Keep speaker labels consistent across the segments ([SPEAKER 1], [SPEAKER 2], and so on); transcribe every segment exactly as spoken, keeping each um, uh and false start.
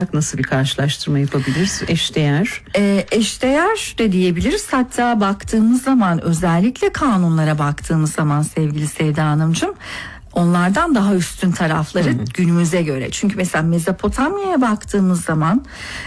[SPEAKER 1] nasıl bir karşılaştırma yapabiliriz? Eşdeğer.
[SPEAKER 2] E, eşdeğer de diyebiliriz. Hatta baktığımız zaman, özellikle kanunlara baktığımız zaman sevgili Sevda Hanımcığım, onlardan daha üstün tarafları hı hı. günümüze göre. Çünkü mesela Mezopotamya'ya baktığımız zaman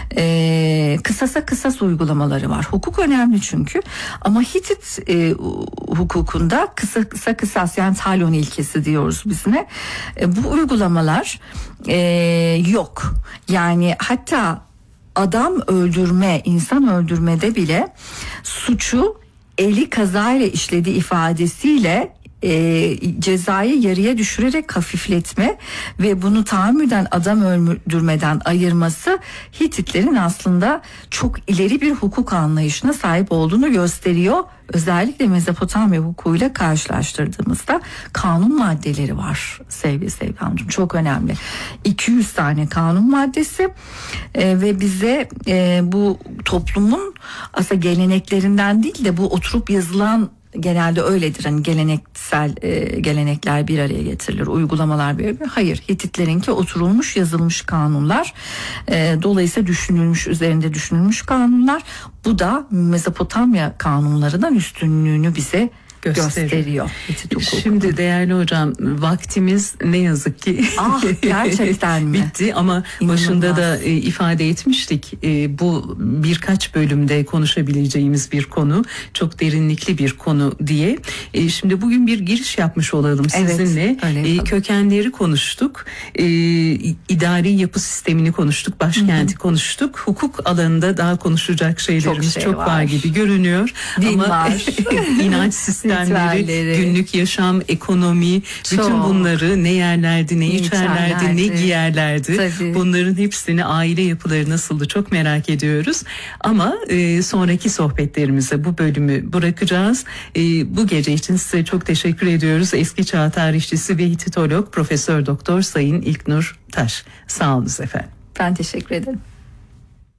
[SPEAKER 2] e, kısasa kısas uygulamaları var. Hukuk önemli çünkü. Ama Hitit e, hukukunda kısa kısa kısas, yani talon ilkesi diyoruz biz ne. E, bu uygulamalar e, yok. Yani hatta adam öldürme, insan öldürmede bile suçu eli kazayla işlediği ifadesiyle E, cezayı yarıya düşürerek hafifletme ve bunu tahammüden adam öldürmeden ayırması Hititlerin aslında çok ileri bir hukuk anlayışına sahip olduğunu gösteriyor. Özellikle Mezopotamya hukukuyla karşılaştırdığımızda kanun maddeleri var sevgili Sevda Hanımcığım, çok önemli. iki yüz tane kanun maddesi e, ve bize e, bu toplumun aslında geleneklerinden değil de bu oturup yazılan, genelde öyledir, hani geleneksel e, gelenekler bir araya getirilir, uygulamalar bir araya. Hayır, Hititlerinki oturulmuş, yazılmış kanunlar, e, dolayısıyla düşünülmüş, üzerinde düşünülmüş kanunlar. Bu da Mezopotamya kanunlarından üstünlüğünü bize gösteriyor. gösteriyor.
[SPEAKER 1] Şimdi değerli hocam, vaktimiz ne yazık ki
[SPEAKER 2] ah, gerçekten mi?
[SPEAKER 1] bitti ama İnanılmaz. Başında da e, ifade etmiştik. E, bu birkaç bölümde konuşabileceğimiz bir konu, çok derinlikli bir konu diye. E, şimdi bugün bir giriş yapmış olalım sizinle. Evet, e, kökenleri konuştuk. E, idari yapı sistemini konuştuk, başkenti Hı-hı. konuştuk. Hukuk alanında daha konuşacak şeylerimiz çok, şey çok var. var gibi görünüyor.
[SPEAKER 2] Din
[SPEAKER 1] ama
[SPEAKER 2] var.
[SPEAKER 1] inanç sistemi, günlük yaşam, ekonomi, Çok. bütün bunları ne yerlerdi, ne içerlerdi, ne giyerlerdi. Tabii. Bunların hepsini, aile yapıları nasıldı çok merak ediyoruz. Ama e, sonraki sohbetlerimize bu bölümü bırakacağız. E, bu gece için size çok teşekkür ediyoruz. Eski Çağ tarihçisi ve Hititolog Profesör Doktor Sayın İlknur Taş. Sağ olun efendim.
[SPEAKER 2] Ben teşekkür ederim.